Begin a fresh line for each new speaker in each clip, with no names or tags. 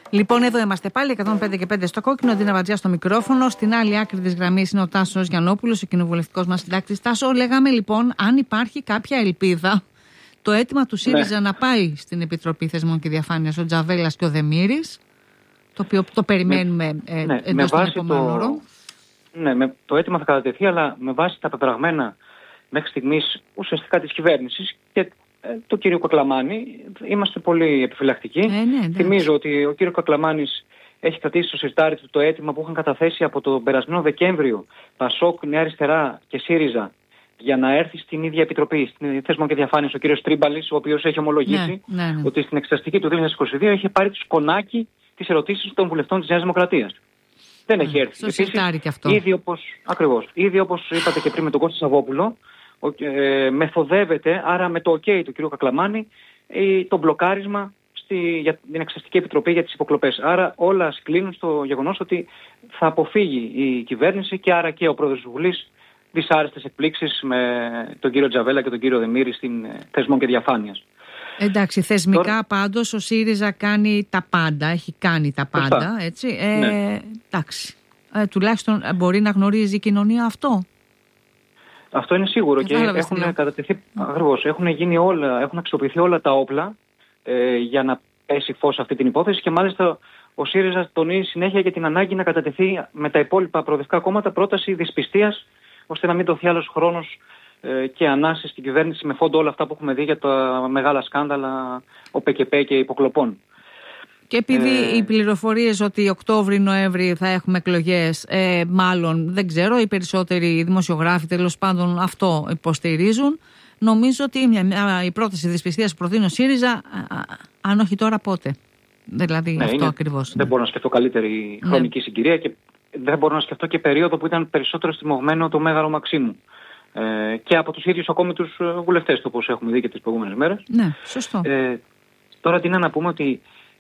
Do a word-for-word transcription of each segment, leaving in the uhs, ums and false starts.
Λοιπόν, εδώ είμαστε πάλι, εκατόν πέντε και πέντε στο κόκκινο, Ντίνα Βατζιά στο μικρόφωνο. Στην άλλη άκρη της γραμμής είναι ο Τάσος Γιαννόπουλος, ο κοινοβουλευτικός μας συντάκτης. Τάσο, λέγαμε λοιπόν αν υπάρχει κάποια ελπίδα το αίτημα του ΣΥΡΙΖΑ ναι. να πάει στην Επιτροπή Θεσμών και Διαφάνειας ο Τζαβέλας και ο Δεμήρης, το οποίο το περιμένουμε
με,
ε,
ναι,
εντός των επόμενων ώρων.
Ναι, με, το αίτημα θα κατατεθεί, αλλά με βάση τα πεπραγμένα μέχρι στιγμής ουσιαστικά της κυβέρνησης και του κύριου Κακλαμάνη, είμαστε πολύ επιφυλακτικοί.
Ε, ναι,
Θυμίζω ότι ο κύριος Κακλαμάνης έχει κρατήσει στο συρτάρι του το αίτημα που είχαν καταθέσει από τον περασμένο Δεκέμβριο Πασόκ, Νέα Αριστερά και ΣΥΡΙΖΑ για να έρθει στην ίδια επιτροπή, στην Θεσμών και Διαφάνειας, ο κύριος Τρίμπαλης, ο οποίος έχει ομολογήσει
ναι, ναι, ναι.
ότι στην εξεταστική του δύο χιλιάδες είκοσι δύο είχε πάρει το σκονάκι τις ερωτήσεις των βουλευτών της Νέας Δημοκρατίας. Δεν έχει έρθει.
Στο συρτάρι και αυτό.
Ήδη όπως, ακριβώς, ήδη όπως είπατε και πριν με τον Κώστα Σαββόπουλο, Ε, μεθοδεύεται, άρα με το OK του κ. Κακλαμάνη, ε, το μπλοκάρισμα στη, για την Εξεταστική Επιτροπή για τις υποκλοπές. Άρα όλα σκλίνουν στο γεγονός ότι θα αποφύγει η κυβέρνηση και άρα και ο πρόεδρος της Βουλής δυσάρεστες εκπλήξεις με τον κύριο Τζαβέλα και τον κύριο Δεμήρη στην ε, Θεσμών και Διαφάνειας.
Εντάξει, θεσμικά
Τώρα...
πάντως ο ΣΥΡΙΖΑ κάνει τα πάντα, έχει κάνει τα πάντα, Φωστά. έτσι. Ε, ναι. Εντάξει, ε, τουλάχιστον μπορεί να γνωρίζει η κοινωνία αυτό.
Αυτό είναι σίγουρο και έχουν κατατεθεί, ακριβώς, έχουν γίνει όλα, έχουν αξιοποιηθεί όλα τα όπλα ε, για να πέσει φως αυτή την υπόθεση και μάλιστα ο ΣΥΡΙΖΑ τονίζει συνέχεια για την ανάγκη να κατατεθεί με τα υπόλοιπα προοδευτικά κόμματα πρόταση δυσπιστίας ώστε να μην δοθεί άλλος χρόνος ε, και ανάσες στην κυβέρνηση με φόντο όλα αυτά που έχουμε δει για τα μεγάλα σκάνδαλα ο ΠΚΠ και υποκλοπών.
Και επειδή ε... οι πληροφορίες ότι Οκτώβρη-Νοέμβρη θα έχουμε εκλογές, ε, μάλλον δεν ξέρω, οι περισσότεροι δημοσιογράφοι τέλος πάντων αυτό υποστηρίζουν, νομίζω ότι μια, μια, η πρόταση δυσπιστίας που προτείνει ο ΣΥΡΙΖΑ, α, αν όχι τώρα πότε. Δηλαδή ναι, αυτό είναι, ακριβώς.
Δεν μπορώ να σκεφτώ καλύτερη ναι. χρονική συγκυρία και δεν μπορώ να σκεφτώ και περίοδο που ήταν περισσότερο στιμωγμένο το Μέγαρο Μαξίμου. Ε, και από τους ίδιους ακόμη τους βουλευτές, όπως έχουμε δει και τις προηγούμενες μέρες.
Ναι, σωστό. Ε,
τώρα τι είναι να πούμε ότι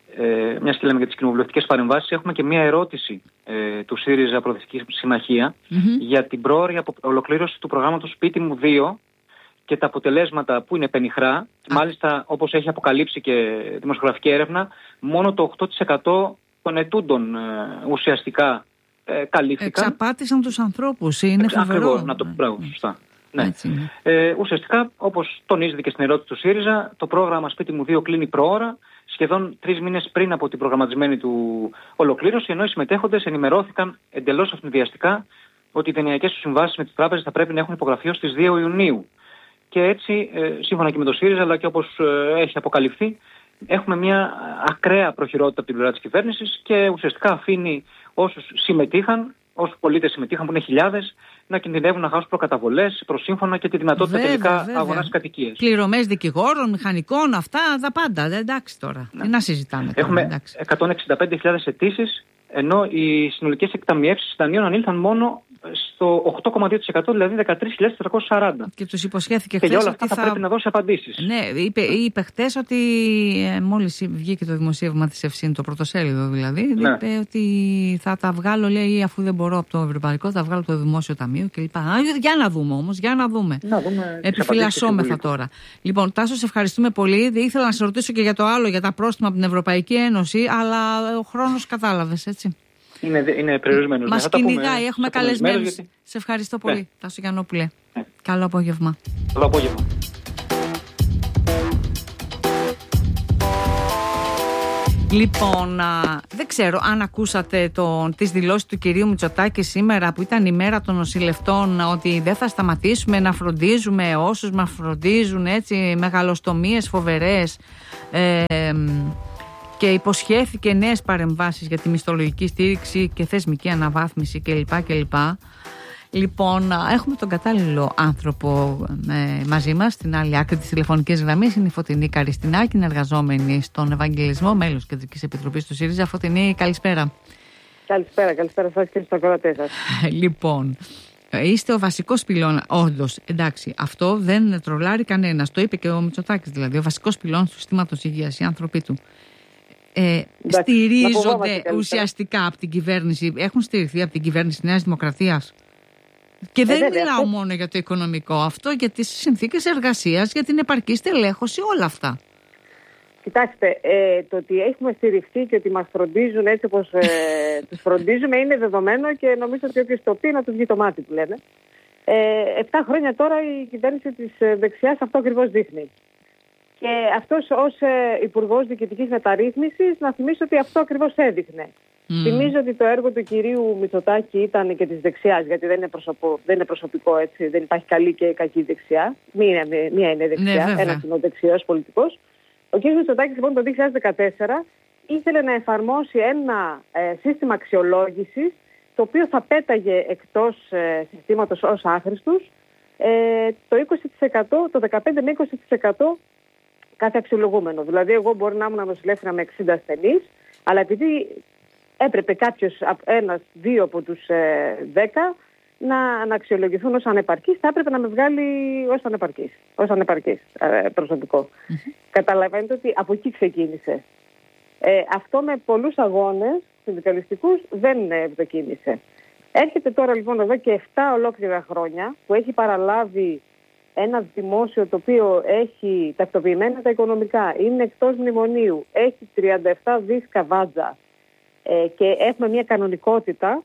Ε, μια και λέμε για τις κοινοβουλευτικές παρεμβάσεις, έχουμε και μια ερώτηση ε, του ΣΥΡΙΖΑ Προοδευτική Συμμαχία mm-hmm. για την πρόωρη ολοκλήρωση του προγράμματος Σπίτι μου δύο και τα αποτελέσματα που είναι πενιχρά. Ah. Μάλιστα, όπως έχει αποκαλύψει και δημοσιογραφική έρευνα, μόνο το οκτώ τοις εκατό των ετούντων ε, ουσιαστικά ε, καλύφθηκαν.
Εξαπάτησαν τους ανθρώπους, είναι φοβερό.
Ακριβώς, να το πω σωστά. Ναι. Ε, ουσιαστικά, όπως τονίζεται και στην ερώτηση του ΣΥΡΙΖΑ, το πρόγραμμα Σπίτι μου δύο κλείνει προώρα, σχεδόν τρεις μήνες πριν από την προγραμματισμένη του ολοκλήρωση, ενώ οι συμμετέχοντες ενημερώθηκαν εντελώς αυτοδιαστικά ότι οι δανειακές τους συμβάσεις με τις τράπεζες θα πρέπει να έχουν υπογραφεί ως τις δύο Ιουνίου. Και έτσι, ε, σύμφωνα και με το ΣΥΡΙΖΑ, αλλά και όπως ε, έχει αποκαλυφθεί, έχουμε μια ακραία προχειρότητα από την πλευρά της κυβέρνησης και ουσιαστικά αφήνει όσους συμμετείχαν, όσους πολίτες συμμετείχαν, που είναι χιλιάδες, να κινδυνεύουν να χάσουν προκαταβολές, προσύμφωνα και τη δυνατότητα βέβαια, τελικά αγοράς κατοικίες.
Πληρωμές δικηγόρων, μηχανικών, αυτά τα πάντα. Εντάξει τώρα. Ναι. Τι να συζητάμε τώρα.
Έχουμε
εντάξει.
εκατόν εξήντα πέντε χιλιάδες αιτήσεις, ενώ οι συνολικές εκταμιεύσεις δανείων ανήλθαν μόνο στο οκτώ κόμμα δύο τοις εκατό, δηλαδή δεκατρείς χιλιάδες τετρακόσιες σαράντα.
Και τους υποσχέθηκε
χθες. Και για όλα αυτά
ότι
θα, θα πρέπει να δώσει απαντήσεις.
Ναι, είπε, είπε χθες ότι ε, μόλις βγήκε το δημοσίευμα της Ευσύν, το πρωτοσέλιδο δηλαδή, ναι. είπε ότι θα τα βγάλω, λέει, αφού δεν μπορώ από το Ευρωπαϊκό, θα βγάλω το Δημόσιο Ταμείο κλπ. Για να δούμε όμως, για να δούμε.
Να δούμε.
Επιφυλασσόμεθα τώρα. Λοιπόν, Τάσο, σε ευχαριστούμε πολύ. Ήθελα να σε ρωτήσω και για το άλλο, για τα πρόστιμα από την Ευρωπαϊκή Ένωση, αλλά ο χρόνος κατάλαβες, έτσι.
Είναι, είναι περιορισμένος.
Μας κυνηγάει, έχουμε καλεσμένους.
Γιατί...
Σε ευχαριστώ πολύ, ναι. Τάσο Γιαννόπουλε.
Ναι.
Καλό απόγευμα.
Καλό απόγευμα.
Λοιπόν, α, δεν ξέρω αν ακούσατε τον, τις δηλώσεις του κυρίου Μητσοτάκη σήμερα που ήταν η μέρα των νοσηλευτών, ότι δεν θα σταματήσουμε να φροντίζουμε όσους μας φροντίζουν, έτσι, μεγαλοστομίες φοβερές, ε, και υποσχέθηκε νέες παρεμβάσεις για τη μισθολογική στήριξη και θεσμική αναβάθμιση κλπ. κλπ. Λοιπόν, έχουμε τον κατάλληλο άνθρωπο ε, μαζί μας στην άλλη άκρη της τηλεφωνικής γραμμής. Είναι η Φωτεινή Καριστινάκη, εργαζόμενη στον Ευαγγελισμό, μέλος Κεντρικής Επιτροπής του ΣΥΡΙΖΑ. Φωτεινή, καλησπέρα.
Καλησπέρα, καλησπέρα σας και στους ακροατές σας.
Λοιπόν, είστε ο βασικός πυλώνας. Όντως, εντάξει, αυτό δεν τρολάρει κανένας. Το είπε και ο Μητσοτάκης, δηλαδή. Ο βασικός πυλώνας του συστήματος υγείας, οι άνθρωποι του. Ε, στηρίζονται ουσιαστικά από την κυβέρνηση, έχουν στηριχθεί από την κυβέρνηση της Νέας Δημοκρατίας. Και ε, δεν βέβαια, μιλάω αυτό... μόνο για το οικονομικό, αυτό για τις συνθήκες εργασίας, για την επαρκή στελέχωση, όλα αυτά.
Κοιτάξτε, ε, το ότι έχουμε στηριχθεί και ότι μας φροντίζουν έτσι όπως ε, τους φροντίζουμε είναι δεδομένο και νομίζω ότι όποιος το πει να του βγει το μάτι που λένε. Ε, Επτά χρόνια τώρα η κυβέρνηση της δεξιάς αυτό ακριβώς δείχνει. Και αυτός ως ε, Υπουργός Διοικητικής Μεταρρύθμισης να θυμίσω ότι αυτό ακριβώς έδειχνε. Mm. Θυμίζω ότι το έργο του κυρίου Μητσοτάκη ήταν και της δεξιάς, γιατί δεν είναι, προσωπο, δεν είναι προσωπικό έτσι, δεν υπάρχει καλή και κακή δεξιά. Μία, μία είναι δεξιά, ναι, ένας είναι ο δεξιός πολιτικός. Ο κ. Μητσοτάκης λοιπόν το δύο χιλιάδες δεκατέσσερα ήθελε να εφαρμόσει ένα ε, σύστημα αξιολόγησης το οποίο θα πέταγε εκτός ε, συστήματος ως άχρηστους ε, το είκοσι τοις εκατό, το δεκαπέντε με είκοσι τοις εκατό κάθε αξιολογούμενο. Δηλαδή εγώ μπορεί να ήμουν νοσηλεύτρια με εξήντα ασθενείς, αλλά επειδή έπρεπε κάποιος, ένας, δύο από τους ε, δέκα να, να αξιολογηθούν ως ανεπαρκείς, θα έπρεπε να με βγάλει ως ανεπαρκής, ως ανεπαρκής ε, προσωπικό. Mm-hmm. Καταλαβαίνετε ότι από εκεί ξεκίνησε. Ε, αυτό με πολλούς αγώνες συνδικαλιστικούς δεν ευδοκίμησε. Έρχεται τώρα λοιπόν εδώ και επτά ολόκληρα χρόνια που έχει παραλάβει ένα δημόσιο το οποίο έχει τακτοποιημένα τα οικονομικά, είναι εκτός μνημονίου, έχει τριάντα επτά δισεκατομμύρια καβάτζα ε, και έχουμε μια κανονικότητα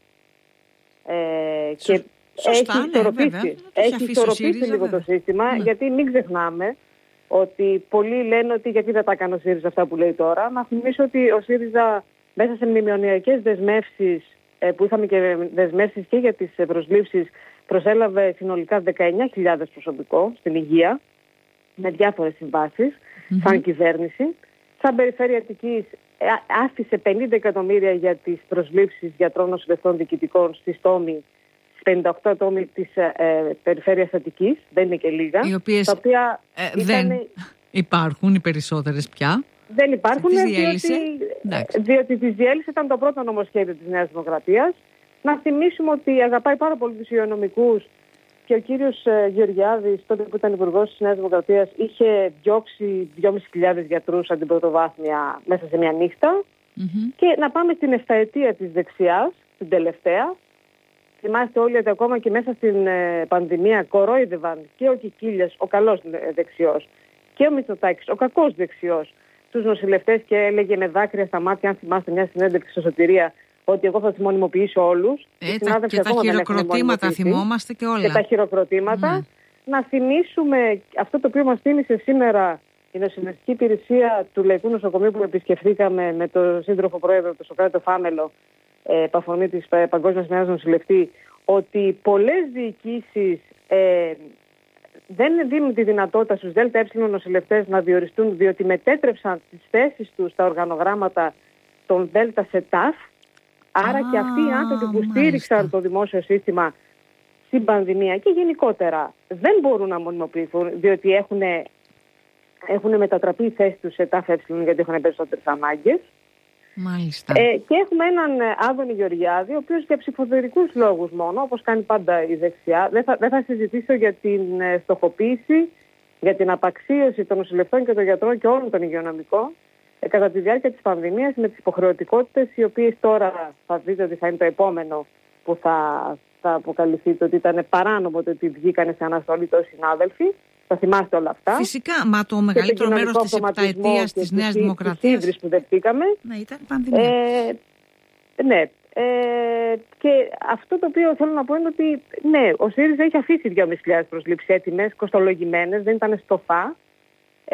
ε, και Σωστά, έχει ισορροπήσει, ναι, έχει ισορροπήσει λίγο το σύστημα, ναι. Γιατί μην ξεχνάμε ότι πολλοί λένε ότι γιατί δεν τα έκανε ο ΣΥΡΙΖΑ αυτά που λέει τώρα. Να θυμίσω ότι ο ΣΥΡΙΖΑ μέσα σε μνημονιακές δεσμεύσεις ε, που είχαμε και δεσμεύσεις και για τις προσλήψεις προσέλαβε συνολικά δεκαεννιά χιλιάδες προσωπικό στην υγεία με διάφορες συμβάσεις mm-hmm. σαν κυβέρνηση. Σαν περιφέρεια Αττικής άφησε πενήντα εκατομμύρια για τις προσλήψεις γιατρών νοσηλευτών διοικητικών στη Στόμη, στις πενήντα οκτώ τόμοι της ε, περιφέρειας Αττικής, δεν είναι και λίγα.
Οι οποίες
τα οποία
ε, ήταν... δεν υπάρχουν οι περισσότερες πια.
Δεν υπάρχουν διότι, διότι τις διέλυσε, ήταν το πρώτο νομοσχέδιο της Νέας Δημοκρατίας. Να θυμίσουμε ότι αγαπάει πάρα πολύ τους υγειονομικούς και ο κύριος ε, Γεωργιάδης, τότε που ήταν υπουργός της Νέας Δημοκρατίας, είχε διώξει δυόμισι χιλιάδες γιατρούς από την πρωτοβάθμια μέσα σε μια νύχτα. Mm-hmm. Και να πάμε στην εφταετία της δεξιάς, την τελευταία. Θυμάστε όλοι ότι ακόμα και μέσα στην ε, πανδημία κορόιδευαν και ο Κικίλιας, ο καλός ε, δεξιός, και ο Μητσοτάκης, ο κακός δεξιός, τους νοσηλευτές και έλεγε με δάκρυα στα μάτια, αν θυμάστε μια συνέντευξη στο Σωτηρία, ότι εγώ θα τους μονιμοποιήσω όλους.
Ε, τα, και τα χειροκροτήματα θυμόμαστε και όλα.
Και τα χειροκροτήματα. Mm. Να θυμίσουμε αυτό το οποίο μας θύμισε σήμερα η νοσηλευτική υπηρεσία του Λαϊκού Νοσοκομείου που επισκεφθήκαμε με τον σύντροφο πρόεδρο, τον Σοκράτο Φάμελο, ε, επαφορμή της Παγκόσμιας Μέρα Νοσηλευτή, ότι πολλές διοικήσεις ε, δεν δίνουν τη δυνατότητα στους ΔΕΛΤΑ νοσηλευτές να διοριστούν, διότι μετέτρεψαν τις θέσεις τους στα οργανογράμματα των ΔΕΛΤΑ σε ΤΑΦ. Άρα ah, και αυτοί οι άνθρωποι που μάλιστα. στήριξαν το δημόσιο σύστημα στην πανδημία και γενικότερα δεν μπορούν να μονιμοποιηθούν, διότι έχουν, έχουν μετατραπεί οι θέσεις τους σε ΤΑΦ γιατί έχουν περισσότερες ανάγκες.
Μάλιστα.
Ε, και έχουμε έναν Άδωνη Γεωργιάδη, ο οποίος για ψηφοδερικούς λόγους μόνο, όπως κάνει πάντα η δεξιά, δεν θα, δεν θα συζητήσω για την στοχοποίηση, για την απαξίωση των νοσηλευτών και των γιατρών και όλων των υγειονομικών, ε, κατά τη διάρκεια της πανδημίας με τις υποχρεωτικότητες, οι οποίες τώρα θα δείτε ότι θα είναι το επόμενο που θα, θα αποκαλυφθεί, ότι ήταν παράνομο το ότι βγήκανε σε αναστολή τόσοι συνάδελφοι. Θα θυμάστε όλα αυτά.
Φυσικά, μα το μεγαλύτερο μέρος της επταετίας της Νέας Δημοκρατίας.
Τις που δεχτήκαμε.
Ναι, ήταν πανδημία.
Ε, ναι. Ε, και αυτό το οποίο θέλω να πω είναι ότι ναι, ο ΣΥΡΙΖΑ έχει αφήσει δυόμισι χιλιάδες προσλήψεις έτοιμες, κοστολογημένες, δεν ήταν στο φα. Ε,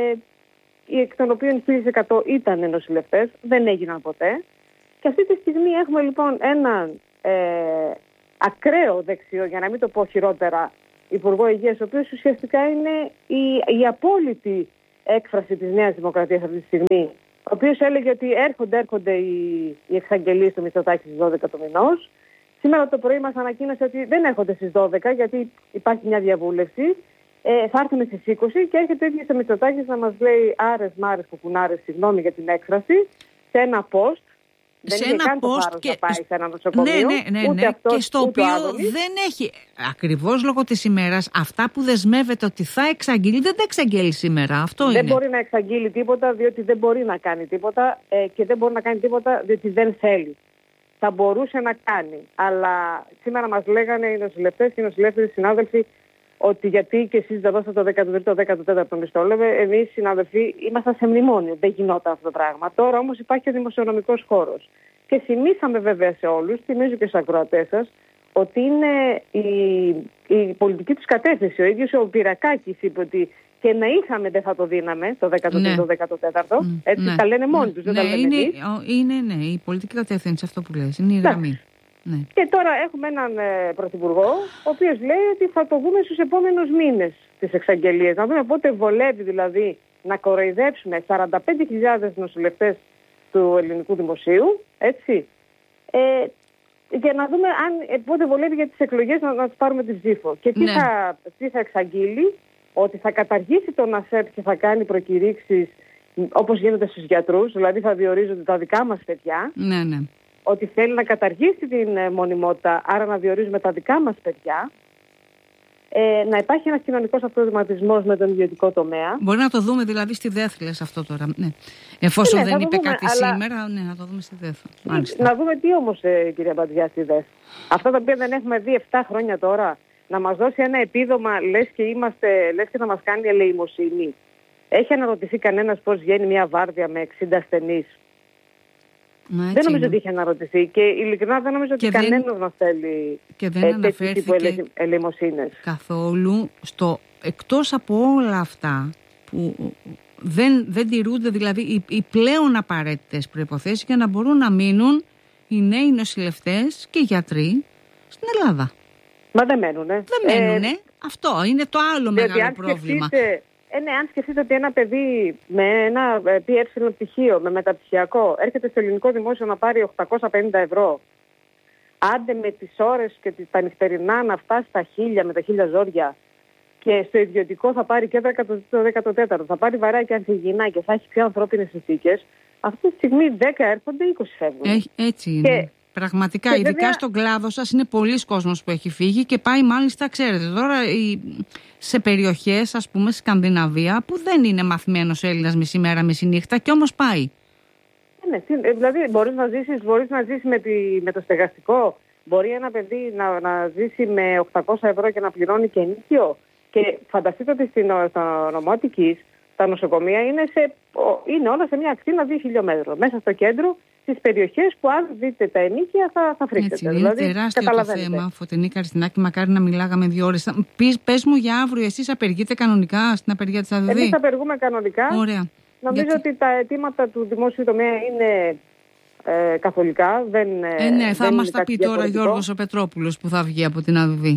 εκ των οποίων χίλια εκατό ήταν νοσηλευτές, δεν έγιναν ποτέ. Και αυτή τη στιγμή έχουμε λοιπόν έναν ε, ακραίο δεξιό, για να μην το πω χειρότερα, Υπουργό Υγείας, ο οποίος ουσιαστικά είναι η, η απόλυτη έκφραση της Νέας Δημοκρατίας αυτή τη στιγμή, ο οποίος έλεγε ότι έρχονται, έρχονται οι, οι εξαγγελίες του Μητσοτάκη στις δώδεκα του μηνός. Σήμερα το πρωί μας ανακοίνωσε ότι δεν έρχονται στις δώδεκα γιατί υπάρχει μια διαβούλευση. Ε, θα έρθουμε στις είκοσι και έρχεται ο ίδιος ο Μητσοτάκης να μας λέει άρες μάρες κουκουνάρες, συγγνώμη για την έκφραση, σε ένα post. Δεν
σε
είχε
ένα
καν το
post και...
να πάει σε ένα νοσοκομείο,
ναι, ναι, ναι, ναι.
Ούτε αυτός,
και στο
ούτε
οποίο δεν έχει, ακριβώς λόγω της ημέρας, αυτά που δεσμεύεται ότι θα εξαγγείλει, δεν τα εξαγγέλει σήμερα. Αυτό
δεν
είναι.
μπορεί να εξαγγείλει τίποτα, διότι δεν μπορεί να κάνει τίποτα ε, και δεν μπορεί να κάνει τίποτα διότι δεν θέλει. Θα μπορούσε να κάνει, αλλά σήμερα μας λέγανε οι νοσηλευτές και οι νοσηλεύτες συνάδελφοι ότι γιατί και εσείς δεν δώσατε το δέκατο τρίτο δέκατο τέταρτο μισθό. Λέμε, εμείς συναδελφοί ήμασταν σε μνημόνιο, δεν γινόταν αυτό το πράγμα. Τώρα όμως υπάρχει ο δημοσιονομικός χώρος. Και θυμήσαμε βέβαια σε όλους, θυμίζω και στους ακροατές σας, ότι είναι η, η πολιτική τους κατεύθυνση. Ο ίδιος ο Πυρακάκης είπε ότι και να είχαμε δεν θα το δίναμε το δέκατο τρίτο δέκατο τέταρτο. Ναι. Έτσι ναι. Τα λένε μόνοι τους, δεν
ναι,
τα λένε
είναι,
εμείς.
είναι ναι, η πολιτική κατεύθυνση αυτό που λες, είναι η γραμμή. Ναι.
Και τώρα έχουμε έναν ε, πρωθυπουργό, ο οποίος λέει ότι θα το δούμε στους επόμενους μήνες τις εξαγγελίες. Να δούμε πότε βολεύει δηλαδή να κοροϊδέψουμε σαράντα πέντε χιλιάδες νοσηλευτές του ελληνικού δημοσίου, έτσι, ε, για να δούμε αν ε, πότε βολεύει για τις εκλογές να, να τους πάρουμε τη ψήφο. Και τι, ναι. θα, τι θα εξαγγείλει, ότι θα καταργήσει τον ΑΣΕΠ και θα κάνει προκηρύξεις όπως γίνονται στους γιατρούς, δηλαδή θα διορίζονται τα δικά μας παιδιά.
Ναι, ναι.
Ότι θέλει να καταργήσει την ε, μονιμότητα, άρα να διορίζουμε τα δικά μας παιδιά. Ε, να υπάρχει ένας κοινωνικός αυτοδηματισμός με τον ιδιωτικό τομέα.
Μπορεί να το δούμε δηλαδή στη ΔΕΘ, λες αυτό τώρα. Ναι. Εφόσον
ναι,
δεν είπε
δούμε,
κάτι αλλά... σήμερα, ναι, να το δούμε στη ΔΕΘ. Μάλιστα.
Να δούμε τι όμως, ε, κυρία Μπατζιά, στη ΔΕΘ. Αυτά τα οποία δεν έχουμε δει επτά χρόνια τώρα, να μας δώσει ένα επίδομα, λες και, είμαστε, λες και να μας κάνει ελεημοσύνη. Έχει αναρωτηθεί κανένας πώς βγαίνει μια βάρδια με εξήντα ασθενείς?
Μα,
δεν νομίζω είναι. ότι είχε αναρωτηθεί και ειλικρινά δεν νομίζω ότι κανένας δεν... μας θέλει
και δεν ε, τέτοιου τύπου
ελεημοσύνες.
Καθόλου στο, εκτός από όλα αυτά που δεν, δεν τηρούνται δηλαδή οι, οι πλέον απαραίτητες προϋποθέσεις για να μπορούν να μείνουν οι νέοι νοσηλευτές και οι γιατροί στην Ελλάδα.
Μα δεν μένουνε.
Δεν μένουνε. Ε, Αυτό είναι το άλλο μεγάλο πρόβλημα.
Σκεφτείτε... Ε, ναι, αν σκεφτείτε ότι ένα παιδί με ένα πι ε πτυχίο, με μεταπτυχιακό, έρχεται στο ελληνικό δημόσιο να πάρει οκτακόσια πενήντα ευρώ, άντε με τις ώρες και τα νυχτερινά να φτάσει στα χίλια με τα χίλια ζόρια, και στο ιδιωτικό θα πάρει και το δέκατο τέταρτο, θα πάρει βαρέα και ανθυγιεινά και θα έχει πιο ανθρώπινες συνθήκες, αυτή τη στιγμή δέκα έρχονται, είκοσι φεύγουν.
Ε, έτσι είναι. Και... Πραγματικά, και ειδικά βέβαια... στον κλάδο σας είναι πολλοί κόσμος που έχει φύγει και πάει μάλιστα, ξέρετε, τώρα σε περιοχές, ας πούμε, Σκανδιναβία, που δεν είναι μαθημένος Έλληνας μισή μέρα, μισή νύχτα και όμως πάει.
Ναι, δηλαδή μπορείς να ζήσεις, μπορείς να ζήσεις με, τη, με το στεγαστικό, μπορεί ένα παιδί να, να ζήσει με οκτακόσια ευρώ και να πληρώνει και ενοίκιο. Και φανταστείτε ότι στην, στο νομό Αττικής τα νοσοκομεία είναι, σε, είναι όλα σε μια ακτίνα δύο χιλιόμετρων, μέσα στο κέντρο, στις περιοχές που αν δείτε τα ενίκια θα, θα φρίξετε.
Έτσι, δηλαδή, είναι τεράστιο το θέμα. Φωτεινή Καριστινάκη, μακάρι να μιλάγαμε δύο ώρες. Πες, πες μου για αύριο, εσείς απεργείτε κανονικά στην απεργία της ΑΔΔ?
Εμείς απεργούμε κανονικά.
Ωραία.
Νομίζω Γιατί... ότι τα αιτήματα του δημόσιου τομέα είναι ε, καθολικά. Δεν,
ε, ναι, θα μας τα πει τώρα Γιώργος ο Πετρόπουλος που θα βγει από την ΑΔΔ.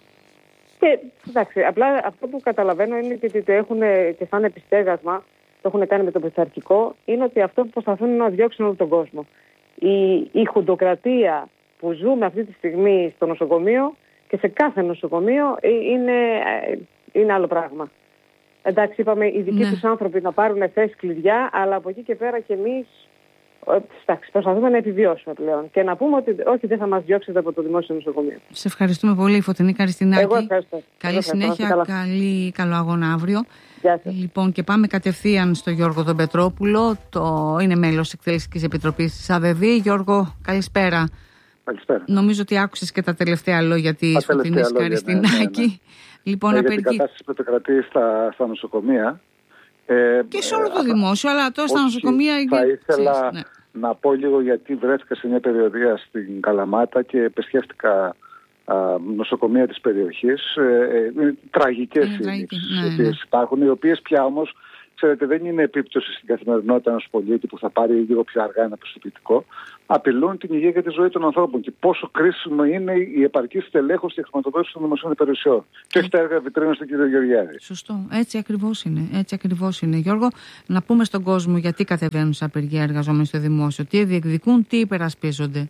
Και εντάξει, απλά αυτό που καταλαβαίνω είναι και ότι το έχουν και σαν επιστέγασμα, το έχουν κάνει με το πειθαρχικό, είναι ότι αυτό που προσπαθούν να διώξουν όλο τον κόσμο. Η, η χουντοκρατία που ζούμε αυτή τη στιγμή στο νοσοκομείο και σε κάθε νοσοκομείο είναι, είναι άλλο πράγμα. Εντάξει, είπαμε οι δικοί ναι. τους άνθρωποι να πάρουν θέσεις κλειδιά, αλλά από εκεί και πέρα και εμείς εντάξει, προσπαθούμε να επιβιώσουμε πλέον και να πούμε ότι όχι, δεν θα μας διώξετε από το δημόσιο νοσοκομείο. Σε
ευχαριστούμε πολύ, Φωτεινή Καριστινάκη.
Εγώ ευχαριστώ.
Καλή
Εγώ
συνέχεια,
καλά.
καλή, καλό αγώνα αύριο.
Γεια σας.
Λοιπόν, και πάμε κατευθείαν στο Γιώργο τον Πετρόπουλο. Το... Είναι μέλος της Εκτελεστικής Επιτροπής της ΑΔΔ. Γιώργο, καλησπέρα.
Καλησπέρα.
Νομίζω ότι άκουσες και τα τελευταία λόγια της Φωτεινής Καριστινάκη. Ναι, ναι. Λοιπόν,
ε,
απεργεί...
για την κατάσταση που επικρατεί στα, στα νοσοκομεία. Ε,
και σε όλο το ε, δημόσιο, αλλά τώρα στα νοσοκομεία...
Θα ήθελα ναι. να πω λίγο γιατί βρέθηκα σε μια περιοδία στην Καλαμάτα και επισκέφτηκα α, νοσοκομεία της περιοχής. Ε, ε, τραγικές είναι οι οποίες ναι, ναι. υπάρχουν, οι οποίες πια όμως, ξέρετε, δεν είναι επίπτωση στην καθημερινότητα ενός πολίτη που θα πάρει λίγο πιο αργά ένα πιστοποιητικό. Απειλούν την υγεία και τη ζωή των ανθρώπων και πόσο κρίσιμο είναι η επαρκή στελέχωση και χρηματοδότηση των δημοσίων υπηρεσιών. Και όχι τα έργα βιτρίνα του κ. Γεωργιάδη.
Σωστό. Έτσι ακριβώς είναι. Έτσι ακριβώς είναι. Γιώργο, να πούμε στον κόσμο γιατί κατεβαίνουν σε απεργία εργαζόμενοι στο δημόσιο, τι διεκδικούν, τι υπερασπίζονται.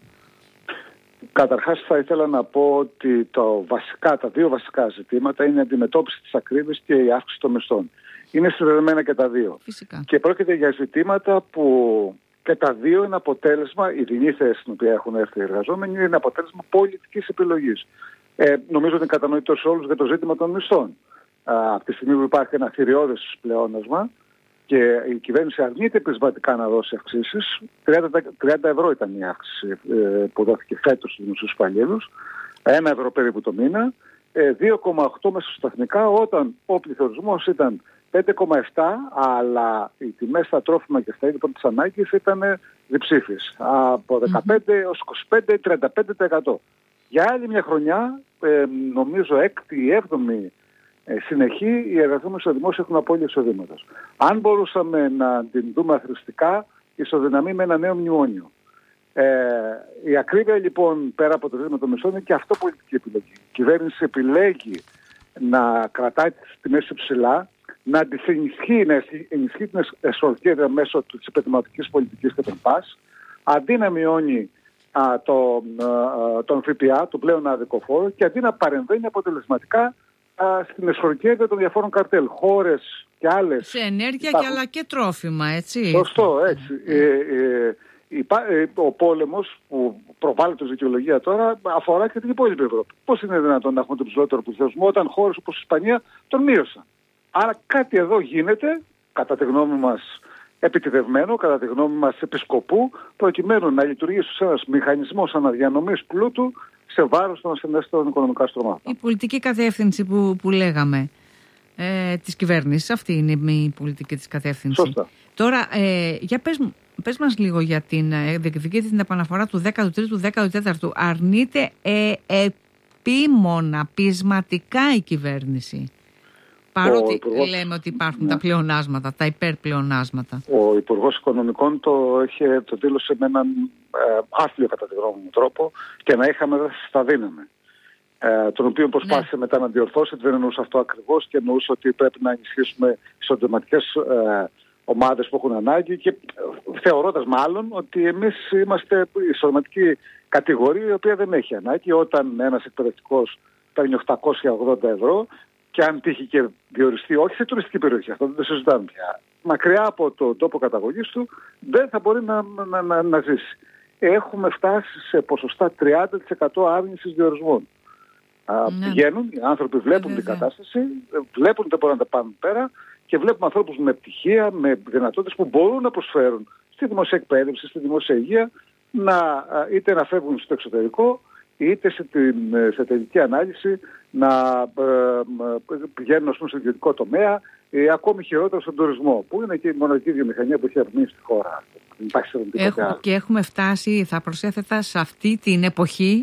Καταρχάς θα ήθελα να πω ότι το βασικά, τα δύο βασικά ζητήματα είναι η αντιμετώπιση της ακρίβειας και η αύξηση των μισθών. Είναι συνδεδεμένα και τα δύο.
Φυσικά. Και
πρόκειται για ζητήματα που και τα δύο είναι αποτέλεσμα, η δινή θέση στην οποία έχουν έρθει οι εργαζόμενοι, είναι αποτέλεσμα πολιτικής επιλογής. Ε, νομίζω ότι είναι κατανοητό σε όλους για το ζήτημα των μισθών. Α, από τη στιγμή που υπάρχει ένα θηριώδες πλεόνασμα και η κυβέρνηση αρνείται πεισματικά να δώσει αυξήσεις, τριάντα ευρώ ήταν η αύξηση ε, που δόθηκε φέτος στους δημοσίους υπαλλήλους, ένα ευρώ περίπου το μήνα, δύο κόμμα οκτώ μεσοσταθμικά, όταν ο πληθωρισμός ήταν πέντε κόμμα επτά, αλλά οι τιμές στα τρόφιμα και στα είδη πρώτης ανάγκης ήταν διψήφιες, από δεκαπέντε έως είκοσι πέντε με τριάντα πέντε τοις εκατό. Για άλλη μια χρονιά, ε, νομίζω έκτη ή έβδομη ε, συνεχή, οι εργαζόμενοι στο δημόσιο έχουν απώλεια εισοδήματος. Αν μπορούσαμε να την δούμε αθροιστικά, ισοδυναμεί με ένα νέο μνημόνιο. Ε, η ακρίβεια λοιπόν πέρα από το ζήτημα των μισθών είναι και αυτό πολιτική επιλογή. Η κυβέρνηση επιλέγει να κρατάει τις τιμές ψηλά, να τις ενισχύει, να ενισχύει την εσωτερική μέσω της επιδηματικής πολιτικής και των ΠΑΣ, αντί να μειώνει α, το, α, τον ΦΠΑ, το πλέον άδικο φόρο, και αντί να παρεμβαίνει αποτελεσματικά α, στην εσωτερική των διαφόρων καρτέλ. Χώρες και άλλες.
Σε ενέργεια και αλλά και τρόφιμα, έτσι.
Σωστό, έτσι. Mm. Ε, ε, ο πόλεμος που προβάλλεται ως δικαιολογία τώρα αφορά και την υπόλοιπη Ευρώπη. Πώς είναι δυνατόν να έχουμε τον ψηλότερο πληθωρισμό όταν χώρες όπως η Ισπανία τον μείωσαν? Άρα κάτι εδώ γίνεται, κατά τη γνώμη μας επιτιδευμένο, κατά τη γνώμη μας επισκοπού, προκειμένου να λειτουργήσει ένας μηχανισμός αναδιανομής πλούτου σε βάρος των ασθενέστερων οικονομικά στρωμάτων.
Η πολιτική κατεύθυνση που, που λέγαμε ε, της κυβέρνησης, αυτή είναι η πολιτική της κατεύθυνση.
Σωστά.
Τώρα, ε, για πες, πες μας λίγο για την ε, διεκδικείται την επαναφορά του δέκατου τρίτου δέκατου τέταρτου. Αρνείται ε, επίμονα, πεισματικά η κυβέρνηση. Παρότι υπουργός... λέμε ότι υπάρχουν ναι. τα πλεονάσματα, τα υπερπλεονάσματα.
Ο Υπουργός Οικονομικών το, είχε, το δήλωσε με έναν ε, άθλιο κατά τη γνώμη μου τρόπο, και να είχαμε δώσει στα δύναμη. Ε, τον οποίο προσπάθησε ναι. μετά να διορθώσει, δεν εννοούσε αυτό ακριβώς, και εννοούσε ότι πρέπει να ενισχύσουμε εισοδηματικές ε, ομάδες που έχουν ανάγκη, και θεωρώντας μάλλον ότι εμείς είμαστε η εισοδηματική κατηγορία η οποία δεν έχει ανάγκη. Όταν ένας εκπαιδευτικός παίρνει οκτακόσια ογδόντα ευρώ, και αν τύχει και διοριστεί όχι σε τουριστική περιοχή, αυτό δεν το συζητάμε πια, μακριά από το τόπο καταγωγής του, δεν θα μπορεί να, να, να, να ζήσει. Έχουμε φτάσει σε ποσοστά τριάντα τοις εκατό άρνησης διορισμών. Ναι. Πηγαίνουν, οι άνθρωποι βλέπουν την κατάσταση, βλέπουν ότι δεν μπορούν να τα πάνε πέρα, και βλέπουν ανθρώπους με πτυχία, με δυνατότητες που μπορούν να προσφέρουν στη δημόσια εκπαίδευση, στη δημόσια υγεία, να, είτε να φεύγουν στο εξωτερικό, είτε σε, την, σε τελική ανάλυση να ε, πηγαίνουν στον ιδιωτικό τομέα, ή ακόμη χειρότερα στον τουρισμό, που είναι και η μοναδική βιομηχανία που έχει αρνήσει στη χώρα.
Έχουμε, και έχουμε φτάσει, θα προσέθετα, σε αυτή την εποχή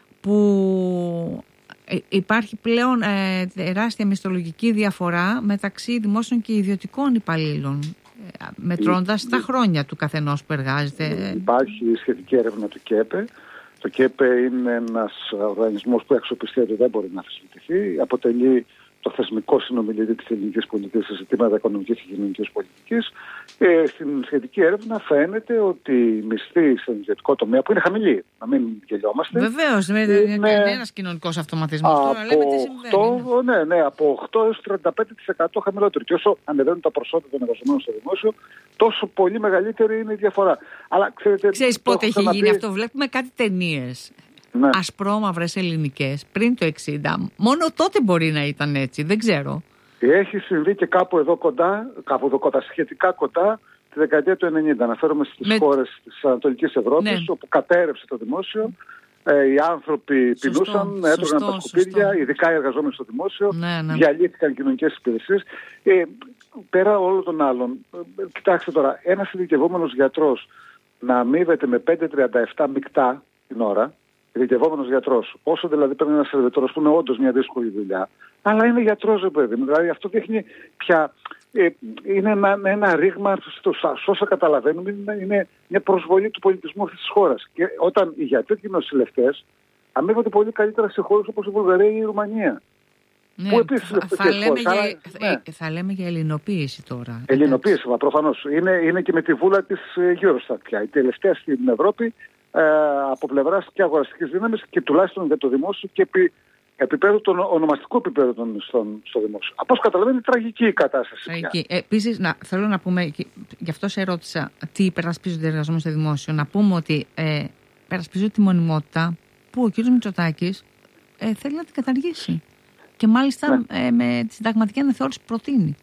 που υπάρχει πλέον ε, τεράστια μισθολογική διαφορά μεταξύ δημόσιων και ιδιωτικών υπαλλήλων, ε, μετρώντας τα χρόνια του καθενός που εργάζεται.
Υπάρχει σχετική έρευνα του ΚΕΠΕ. Το ΚΕΠΕ είναι ένας οργανισμός που η αξιοπιστία του δεν μπορεί να αμφισβητηθεί. Αποτελεί το θεσμικό συνομιλητή της ελληνικής πολιτικής σε ζητήματα οικονομικής και κοινωνικής πολιτικής. Ε, στην σχετική έρευνα φαίνεται ότι οι μισθοί στον ιδιωτικό τομέα, που είναι χαμηλοί, να μην γελιόμαστε.
Βεβαίως, δεν είναι κανένας κοινωνικός αυτοματισμός. Τώρα λέμε τι συμβαίνει.
Ναι, ναι, από οκτώ έως τριάντα πέντε τοις εκατό χαμηλότερο. Και όσο ανεβαίνουν τα προσόντα των εργαζομένων στο δημόσιο, τόσο πολύ μεγαλύτερη είναι η διαφορά. Αλλά ξέρετε.
Ξέρεις πότε έχει γίνει αυτό? Βλέπουμε κάτι ταινίες. Ναι. Ασπρόμαυρες ελληνικές πριν το εξήντα. Μόνο τότε μπορεί να ήταν έτσι, δεν ξέρω.
Έχει συμβεί και κάπου εδώ κοντά, κάπου εδώ κοντά, σχετικά κοντά, τη δεκαετία του ενενήντα. Αναφέρομαι στις Με... χώρες της Ανατολικής Ευρώπης, ναι. όπου κατέρευσε το δημόσιο. Ε, οι άνθρωποι πεινούσαν, έτρωγαν τα σκουπίδια, σωστό. Ειδικά οι εργαζόμενοι στο δημόσιο, ναι, ναι. διαλύθηκαν κοινωνικές υπηρεσίες. Ε, πέρα όλων των άλλων, ε, κοιτάξτε τώρα, ένας ειδικευόμενος γιατρός να αμείβεται με πέντε κόμμα τριάντα επτά μεικτά την ώρα, ειδικευόμενος γιατρός, όσο δηλαδή παίρνει ένας σερβιτόρος που είναι όντως μια δύσκολη δουλειά, αλλά είναι γιατρός, ρε παιδί. Δηλαδή αυτό δείχνει πια. Ε, είναι ένα, ένα ρήγμα, στο όσα καταλαβαίνουμε, είναι, είναι μια προσβολή του πολιτισμού αυτής της χώρας. Και όταν οι γιατροί και οι νοσηλευτές αμείβονται πολύ καλύτερα σε χώρες όπως η Βουλγαρία ή η Ρουμανία.
Ναι, που επίσης θα, θα, λέμε για, αλλά, ναι. θα λέμε για ελληνοποίηση τώρα.
Ελληνοποίηση, μα προφανώς. Είναι, είναι και με τη βούλα της Eurostat πια. Η τελευταία στην Ευρώπη ε, από πλευράς και αγοραστικής δύναμης, και τουλάχιστον για το δημόσιο και επί επίπεδο, τον ονομαστικό επίπεδο των μισθών στο δημόσιο. Από όσο καταλαβαίνω, είναι τραγική η κατάσταση.
Τραγική. Ε, επίσης, να, θέλω να πούμε, γι' αυτό σε ερώτησα τι υπερασπίζονται οι εργαζόμενοι στο δημόσιο, να πούμε ότι ε, υπερασπίζονται τη μονιμότητα που ο κ. Μητσοτάκης ε, θέλει να την καταργήσει. Και μάλιστα ναι. ε, με τη συνταγματική αναθεώρηση προτείνει.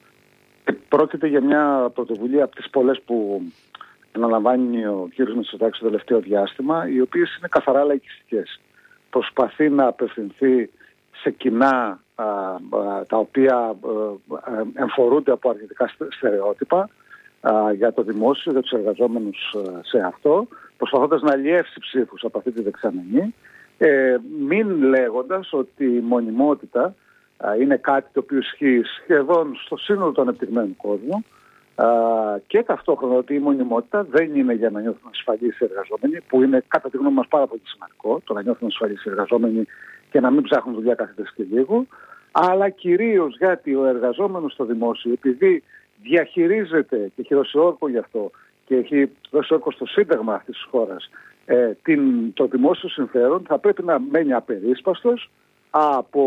Ε, πρόκειται για μια πρωτοβουλία από τις πολλές που αναλαμβάνει ο κ. Μητσοτάκης το τελευταίο διάστημα, οι οποίες είναι καθαρά λαϊκιστικές. Προσπαθεί να απευθυνθεί σε κοινά α, α, τα οποία α, α, εμφορούνται από αρνητικά στερεότυπα α, για το δημόσιο, για τους εργαζόμενους α, σε αυτό, προσπαθώντας να αλλιεύσει ψήφους από αυτή τη δεξαμενή, ε, μην λέγοντας ότι η μονιμότητα α, είναι κάτι το οποίο ισχύει σχεδόν στο σύνολο του ανεπτυγμένου κόσμου, Uh, και ταυτόχρονα ότι η μονιμότητα δεν είναι για να νιώθουν ασφαλείς οι εργαζόμενοι, που είναι κατά τη γνώμη μας πάρα πολύ σημαντικό, το να νιώθουν ασφαλείς οι εργαζόμενοι και να μην ψάχνουν δουλειά κάθε τες και λίγο, αλλά κυρίως γιατί ο εργαζόμενος στο δημόσιο, επειδή διαχειρίζεται και έχει δώσει όρκο γι' αυτό και έχει δώσει όρκο στο Σύνταγμα αυτής της χώρας ε, την, το δημόσιο συμφέρον, θα πρέπει να μένει απερίσπαστος από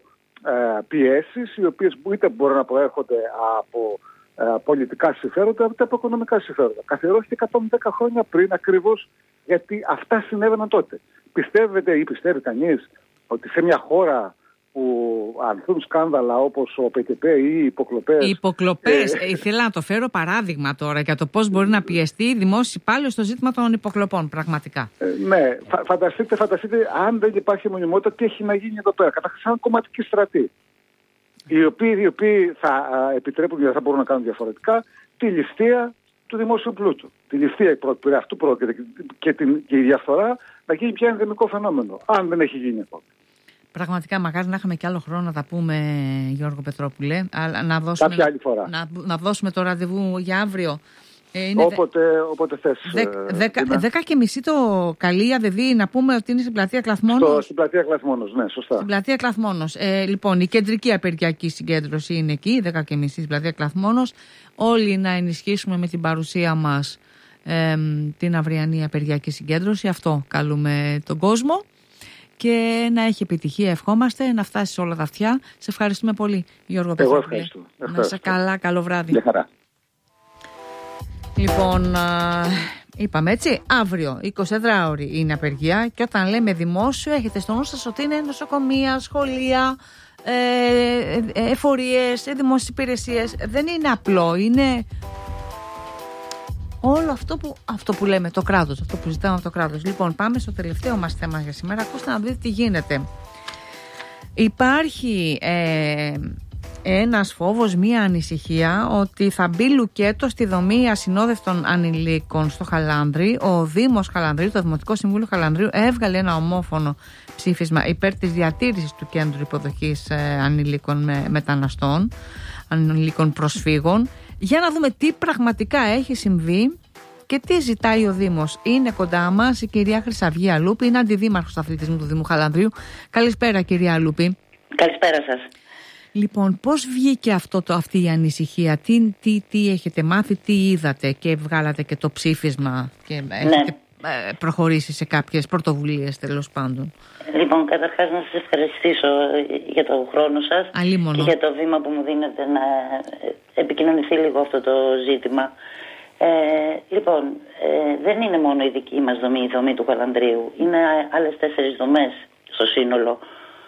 ε, πιέσεις, οι οποίες είτε μπορούν να προέρχονται από πολιτικά συμφέροντα, ούτε από οικονομικά συμφέροντα. Καθιερώθηκε εκατόν δέκα χρόνια πριν ακριβώς, γιατί αυτά συνέβαιναν τότε. Πιστεύετε ή πιστεύει κανείς ότι σε μια χώρα που ανθούν σκάνδαλα όπως ο πι κέι πι ή οι υποκλοπές... Οι
υποκλοπές, ε... ήθελα να το φέρω παράδειγμα τώρα για το πώς μπορεί να πιεστεί η δημόσια υπάλληλος στο ζήτημα των υποκλοπών, πραγματικά.
Ε, ναι, φα, φανταστείτε, φανταστείτε αν δεν υπάρχει μονιμότητα, τι έχει να γίνει εδώ πέρα. Καταρχάς, σαν κομματική στρατή. Οι οποίοι, οι οποίοι θα α, επιτρέπουν, γιατί θα μπορούν να κάνουν διαφορετικά, τη ληστεία του δημόσιου πλούτου. Τη ληστεία περί αυτού πρόκειται και, την, και η διαφθορά να γίνει πια ενδεμικό φαινόμενο, αν δεν έχει γίνει ακόμα.
Πραγματικά, μακάρι να είχαμε κι άλλο χρόνο να τα πούμε, Γιώργο Πετρόπουλε. Αλλά να δώσουμε,
κάποια άλλη φορά.
Να, να δώσουμε το ραντεβού για αύριο.
Είναι όποτε, όποτε θες.
Δέκα και μισή το καλή Αδεβή, να πούμε ότι είναι στην πλατεία Κλαθμόνος.
Στο, στην πλατεία Κλαθμόνος, ναι, σωστά.
Στην πλατεία Κλαθμόνος. Ε, λοιπόν, η κεντρική απεργιακή συγκέντρωση είναι εκεί, δέκα και μισή στην πλατεία Κλαθμόνος. Όλοι να ενισχύσουμε με την παρουσία μας ε, την αυριανή απεργιακή συγκέντρωση. Αυτό καλούμε τον κόσμο. Και να έχει επιτυχία, ευχόμαστε, να φτάσει σε όλα τα αυτιά. Σε ευχαριστούμε πολύ, Γιώργο Πετρόπουλε.
Εγώ ευχαριστώ.
Να είσαι καλά, καλό βράδυ.
Για χαρά.
Λοιπόν, α, είπαμε έτσι, αύριο εικοσιτετράωρη είναι απεργία και όταν λέμε δημόσιο έχετε στο νου σας ότι είναι νοσοκομεία, σχολεία, ε, εφορίες, δημόσιες υπηρεσίες. Δεν είναι απλό, είναι όλο αυτό που, αυτό που λέμε, το κράτος, αυτό που ζητάμε από το κράτος. Λοιπόν, πάμε στο τελευταίο μας θέμα για σήμερα. Ακούστε να δείτε τι γίνεται. Υπάρχει... Ε, ένας φόβος, μία ανησυχία ότι θα μπει λουκέτο στη δομή ασυνόδευτων ανηλίκων στο Χαλάνδρι. Ο Δήμος Χαλανδρίου, το Δημοτικό Συμβούλιο Χαλανδρίου έβγαλε ένα ομόφωνο ψήφισμα υπέρ της διατήρησης του κέντρου υποδοχής ανηλίκων με, μεταναστών, ανηλίκων προσφύγων, για να δούμε τι πραγματικά έχει συμβεί και τι ζητάει ο Δήμος. Είναι κοντά μας η κυρία Χρυσαυγή Αλούπη, είναι αντιδήμαρχος αθλητισμού του Δήμου Χαλανδρίου. Καλησπέρα, κυρία Αλούπη.
Καλησπέρα σας.
Λοιπόν, πώς βγήκε αυτό το, αυτή η ανησυχία, τι, τι, τι έχετε μάθει, τι είδατε και βγάλατε και το ψήφισμα και ναι. έχετε ε, προχωρήσει σε κάποιες πρωτοβουλίες τέλος πάντων.
Λοιπόν, καταρχάς να σας ευχαριστήσω για τον χρόνο σας
Αλίμονο.
Και για το βήμα που μου δίνετε να επικοινωνηθεί λίγο αυτό το ζήτημα. Ε, λοιπόν, ε, δεν είναι μόνο η δική μας δομή, η δομή του Χαλανδρίου, είναι άλλες τέσσερις δομές στο σύνολο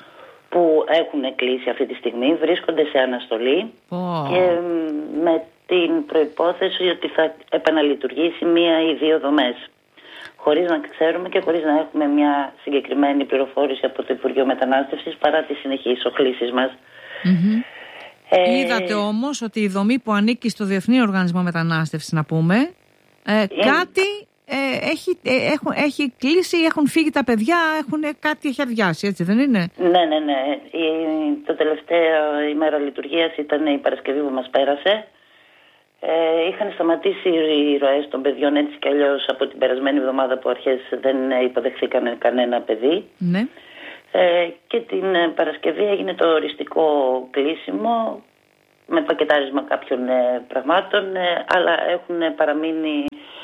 που έχουν κλείσει αυτή τη στιγμή, βρίσκονται σε αναστολή oh. και με την προϋπόθεση ότι θα επαναλειτουργήσει μία ή δύο δομές. Χωρίς να ξέρουμε και χωρίς να έχουμε μια συγκεκριμένη πληροφόρηση από το Υπουργείο Μετανάστευσης παρά τις συνεχείς οχλήσεις μας.
Mm-hmm. Ε... Είδατε όμως ότι η δομή που ανήκει στο Διεθνή Οργανισμό Μετανάστευσης, να πούμε, ε, ε... κάτι... Ε, έχει, ε, έχουν, έχει κλείσει, έχουν φύγει τα παιδιά, έχουν, κάτι έχει αδειάσει, έτσι δεν είναι?
Ναι, ναι, ναι. Η, το τελευταίο ημέρα λειτουργίας ήταν η Παρασκευή που μας πέρασε. Ε, είχαν σταματήσει οι ροές των παιδιών έτσι κι αλλιώς από την περασμένη εβδομάδα που αρχές δεν υποδεχθήκαν κανένα παιδί.
Ναι.
Ε, και την Παρασκευή έγινε το οριστικό κλείσιμο με πακετάρισμα κάποιων ε, πραγμάτων, ε, αλλά έχουν παραμείνει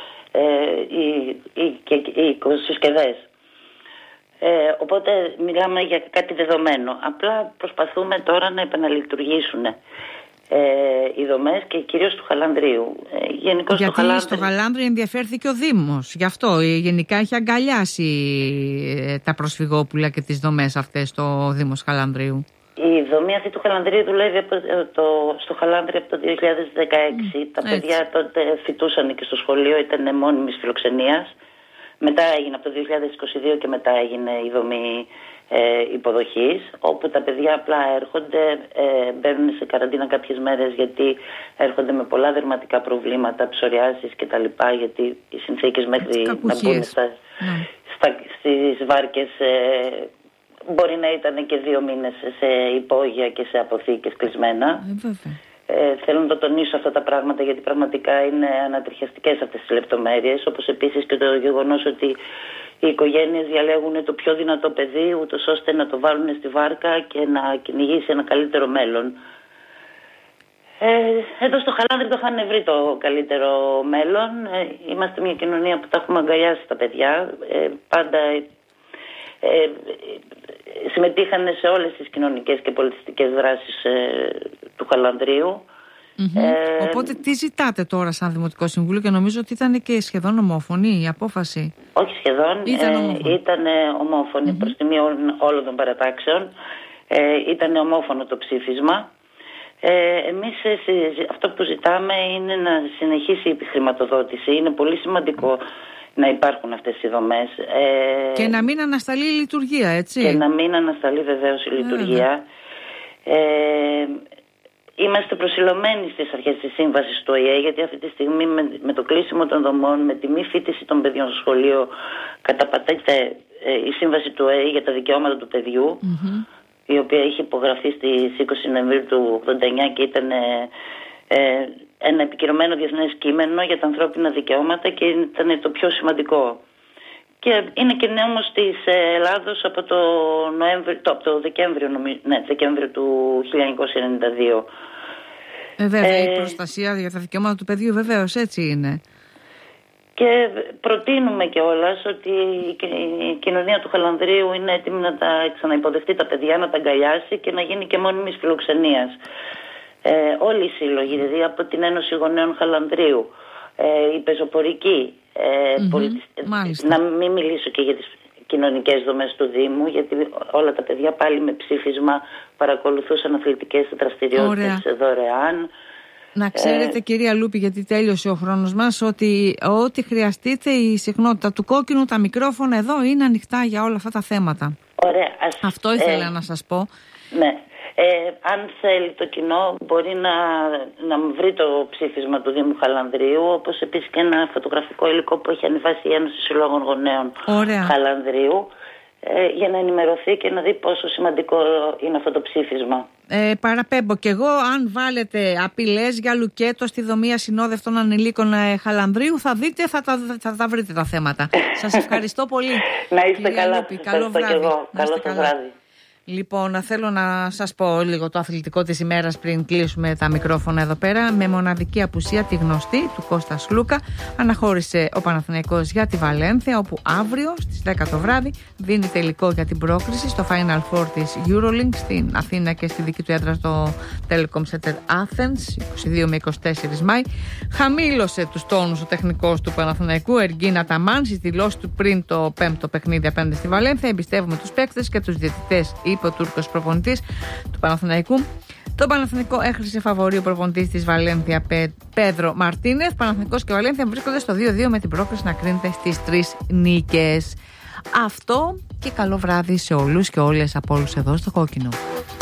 Ε, οι, οι, οι, οι οικοσυσκευές. Ε, οπότε μιλάμε για κάτι δεδομένο. Απλά προσπαθούμε τώρα να επαναλειτουργήσουν ε, οι δομές και κυρίως του Χαλανδρίου. Ε, γενικώς
γιατί
στο Χαλάνδρι...
στο Χαλάνδρι ενδιαφέρθηκε ο Δήμος. Γι' αυτό γενικά έχει αγκαλιάσει τα προσφυγόπουλα και τις δομές αυτές στο Δήμος Χαλανδρίου.
Η δομή αυτή του Χαλανδρίου δουλεύει από το, στο Χαλάνδρι από το δύο χιλιάδες δεκαέξι. Mm, τα παιδιά έτσι. τότε φοιτούσαν και στο σχολείο, ήταν μόνιμης φιλοξενίας. Μετά έγινε από το δύο χιλιάδες είκοσι δύο και μετά έγινε η δομή ε, υποδοχής, όπου τα παιδιά απλά έρχονται, ε, μπαίνουν σε καραντίνα κάποιες μέρες γιατί έρχονται με πολλά δερματικά προβλήματα, ψωριάσεις κτλ. Γιατί οι συνθήκες μέχρι να μπουν στα, mm. στα, στις βάρκες ε, μπορεί να ήταν και δύο μήνες σε υπόγεια και σε αποθήκες κλεισμένα. Mm. Ε, θέλω να το τονίσω αυτά τα πράγματα γιατί πραγματικά είναι ανατριχιαστικές αυτές τις λεπτομέρειες, όπως επίσης και το γεγονός ότι οι οικογένειες διαλέγουν το πιο δυνατό παιδί ούτως ώστε να το βάλουν στη βάρκα και να κυνηγήσει ένα καλύτερο μέλλον. Ε, εδώ στο Χαλάνδρι το είχαν βρει το καλύτερο μέλλον. Ε, είμαστε μια κοινωνία που τα έχουμε αγκαλιάσει τα παιδιά. Ε, πάντα ε, συμμετείχαν σε όλες τις κοινωνικές και πολιτιστικές δράσεις ε, του Χαλανδρίου.
Mm-hmm. Ε, Οπότε τι ζητάτε τώρα σαν Δημοτικό Συμβούλιο, και νομίζω ότι ήταν και σχεδόν ομόφωνη η απόφαση.
Όχι σχεδόν, ήταν ε, ομόφωνη, ήταν ομόφωνη mm-hmm. προς τιμή όλων των παρατάξεων. Ε, ήταν ομόφωνο το ψήφισμα. Ε, εμείς αυτό που ζητάμε είναι να συνεχίσει η επιχρηματοδότηση. Είναι πολύ σημαντικό να υπάρχουν αυτές οι δομές. Ε,
και να μην ανασταλεί η λειτουργία, έτσι.
Και να μην ανασταλεί βεβαίως η λειτουργία. Ε, είμαστε προσιλωμένοι στις αρχές της σύμβασης του Ο Η Ε, γιατί αυτή τη στιγμή με, με το κλείσιμο των δομών, με τη μη φοιτηση των παιδιών στο σχολείο, καταπατάται ε, η σύμβαση του Ο Ε για τα δικαιώματα του παιδιού, mm-hmm. η οποία είχε υπογραφεί στις είκοσι Νοεμβρίου του ογδόντα εννιά και ήταν ε, ε, ένα επικυρωμένο διεθνές κείμενο για τα ανθρώπινα δικαιώματα και ήταν το πιο σημαντικό. Και είναι και νόμος της Ελλάδος από το, Νοέμβριο, το, από το Δεκέμβριο, νομίζω, ναι, Δεκέμβριο του χίλια εννιακόσια ενενήντα δύο.
Ε, βέβαια, ε, η προστασία για τα δικαιώματα του παιδιού βεβαίως έτσι είναι.
Και προτείνουμε κιόλας ότι η κοινωνία του Χαλανδρίου είναι έτοιμη να τα ξαναυποδεχτεί τα παιδιά, να τα αγκαλιάσει και να γίνει και μόνιμης φιλοξενίας. Ε, όλοι οι σύλλογοι, δηλαδή από την Ένωση Γονέων Χαλανδρίου, ε, η πεζοπορική, ε, mm-hmm. πολιτισ... να μην μιλήσω και για τις κοινωνικές δομές του Δήμου, γιατί όλα τα παιδιά πάλι με ψήφισμα παρακολουθούσαν αθλητικές δραστηριότητες δωρεάν.
Να ξέρετε, ε... κυρία Λούπη, γιατί τέλειωσε ο χρόνος μας, ότι ό,τι χρειαστείτε, η συχνότητα του κόκκινου, τα μικρόφωνα εδώ είναι ανοιχτά για όλα αυτά τα θέματα.
Ωραία, ας...
Αυτό ήθελα ε... να σας πω.
Ναι. Ε, αν θέλει το κοινό μπορεί να, να βρει το ψήφισμα του Δήμου Χαλανδρίου, όπως επίσης και ένα φωτογραφικό υλικό που έχει ανεβάσει η Ένωση Συλλόγων Γονέων Ωραία. Χαλανδρίου, ε, για να ενημερωθεί και να δει πόσο σημαντικό είναι αυτό το ψήφισμα.
Ε, παραπέμπω κι εγώ, αν βάλετε απειλές για λουκέτο στη δομή ασυνόδευτων ανηλίκων ε, Χαλανδρίου, θα δείτε, θα τα, θα τα βρείτε τα θέματα. Σας ευχαριστώ πολύ.
Να είστε καλά.
Λούπη, καλό βράδυ.
Εγώ. Καλό σας βράδυ.
Λοιπόν, θέλω να σας πω λίγο το αθλητικό της ημέρας πριν κλείσουμε τα μικρόφωνα εδώ πέρα. Με μοναδική απουσία τη γνωστή του Κώστα Σλούκα, αναχώρησε ο Παναθηναϊκός για τη Βαλένθια, όπου αύριο στις δέκα το βράδυ δίνει τελικό για την πρόκριση στο Final Four της EuroLink στην Αθήνα και στη δική του έδρα στο Telecom Center Athens, είκοσι δύο με είκοσι τέσσερα Μάη. Χαμήλωσε τους τόνους ο τεχνικός του Παναθηναϊκού, Εργίνα Ταμάν, στις δηλώσεις του πριν το πέμπτο παιχνίδι απέναντι στη Βαλένθια. Εμπιστεύουμε τους παίκτες και τους διαιτητές, είπε ο Τούρκος προπονητής του Παναθηναϊκού. Το Παναθηναϊκό έχρισε φαβορί ο προπονητής της Βαλένθια, Πε, Πέδρο Μαρτίνεθ. Παναθηναϊκός και Βαλένθια βρίσκονται στο δύο δύο με την πρόκριση να κρίνεται στις τρεις νίκες. Αυτό, και καλό βράδυ σε όλους και όλες από όλους εδώ στο Κόκκινο.